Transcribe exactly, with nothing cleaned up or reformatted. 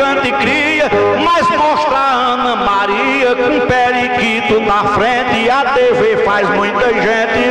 gigante cria, mas mostra a Ana Maria com periquito na frente. E a T V faz muita gente